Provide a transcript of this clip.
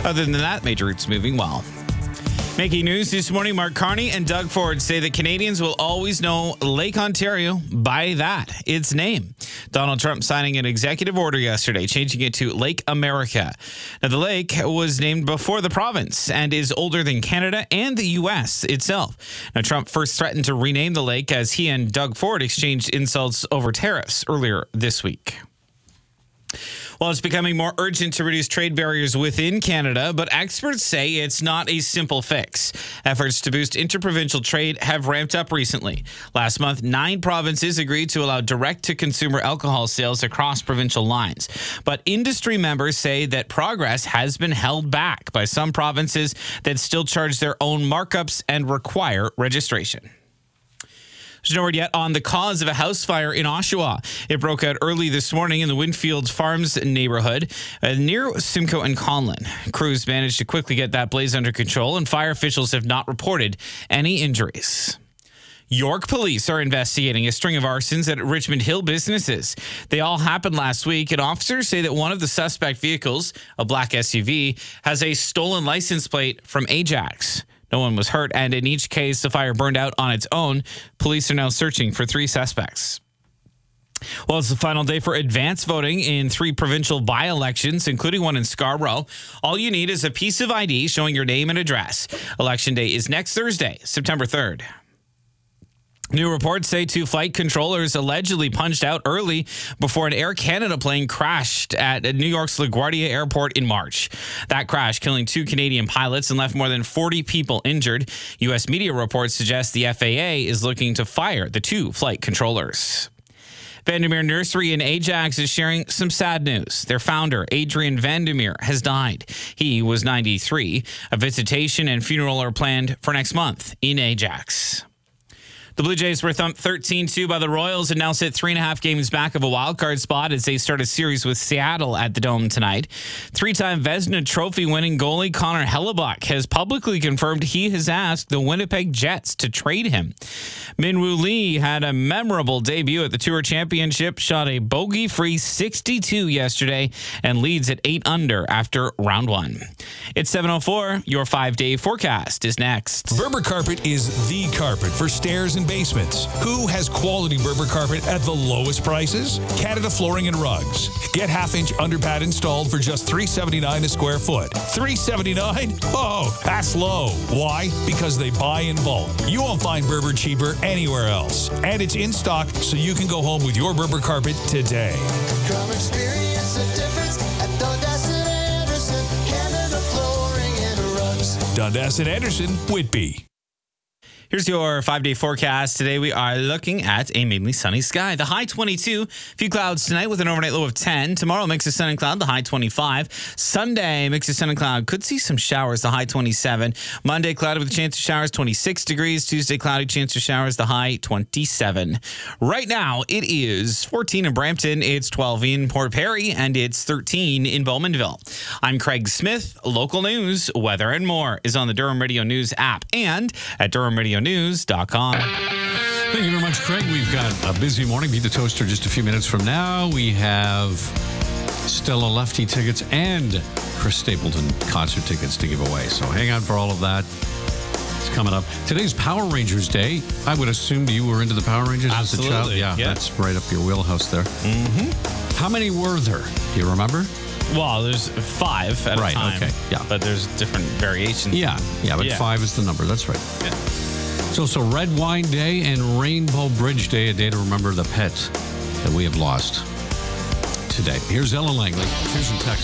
Other than that, major routes moving well. Making news this morning, Mark Carney and Doug Ford say that Canadians will always know Lake Ontario by its name. Donald Trump signing an executive order yesterday, changing it to Lake America. Now, the lake was named before the province and is older than Canada and the U.S. itself. Now, Trump first threatened to rename the lake as he and Doug Ford exchanged insults over tariffs earlier this week. Well, it's becoming more urgent to reduce trade barriers within Canada, but experts say it's not a simple fix. Efforts to boost interprovincial trade have ramped up recently. Last month, 9 provinces agreed to allow direct-to-consumer alcohol sales across provincial lines. But industry members say that progress has been held back by some provinces that still charge their own markups and require registration. There's no word yet on the cause of a house fire in Oshawa. It broke out early this morning in the Winfield Farms neighborhood near Simcoe and Conlin. Crews managed to quickly get that blaze under control, and fire officials have not reported any injuries. York police are investigating a string of arsons at Richmond Hill businesses. They all happened last week, and officers say that one of the suspect vehicles, a black SUV, has a stolen license plate from Ajax. No one was hurt, and in each case, the fire burned out on its own. Police are now searching for 3 suspects. Well, it's the final day for advance voting in 3 provincial by-elections, including one in Scarborough. All you need is a piece of ID showing your name and address. Election day is next Thursday, September 3rd. New reports say 2 flight controllers allegedly punched out early before an Air Canada plane crashed at New York's LaGuardia Airport in March. That crash killing 2 Canadian pilots and left more than 40 people injured. U.S. media reports suggest the FAA is looking to fire the 2 flight controllers. Vandermeer Nursery in Ajax is sharing some sad news. Their founder, Adrian Vandermeer, has died. He was 93. A visitation and funeral are planned for next month in Ajax. The Blue Jays were thumped 13-2 by the Royals and now sit 3.5 games back of a wildcard spot as they start a series with Seattle at the Dome tonight. 3-time Vezina Trophy winning goalie Connor Hellebuyck has publicly confirmed he has asked the Winnipeg Jets to trade him. Min-Woo Lee had a memorable debut at the Tour Championship, shot a bogey-free 62 yesterday, and leads at 8 under after round 1. It's 7:04. Your 5-day forecast is next. Berber Carpet is the carpet for stairs and basements. Who has quality Berber carpet at the lowest prices? Canada Flooring and Rugs. Get half-inch underpad installed for just $379 a square foot. $379? Oh, that's low. Why? Because they buy in bulk. You won't find Berber cheaper anywhere else. And it's in stock, so you can go home with your Berber carpet today. Come experience the difference at Dundas and Anderson. Canada Flooring and Rugs. Dundas and Anderson, Whitby. Here's your 5-day forecast. Today we are looking at a mainly sunny sky. The high 22, a few clouds tonight with an overnight low of 10. Tomorrow, mix of sun and cloud, the high 25. Sunday, mix of sun and cloud. Could see some showers, the high 27. Monday, cloudy with a chance of showers, 26 degrees. Tuesday, cloudy, chance of showers, the high 27. Right now, it is 14 in Brampton, it's 12 in Port Perry, and it's 13 in Bowmanville. I'm Craig Smith. Local news, weather, and more is on the Durham Radio News app and at DurhamRadioNews.com. Thank you very much, Craig. We've got a busy morning. Beat the Toaster just a few minutes from now. We have Stella Lefty tickets and Chris Stapleton concert tickets to give away. So hang on for all of that. It's coming up. Today's Power Rangers Day. I would assume you were into the Power Rangers as a child. Absolutely. Yeah, that's right up your wheelhouse there. Mm-hmm. How many were there? Do you remember? Well, there's 5 at a time. Right, okay. Yeah. But there's different variations. Yeah, but 5 is the number. That's right. Yeah. So Red Wine Day and Rainbow Bridge Day, a day to remember the pets that we have lost today. Here's Ellen Langley. Here's some text.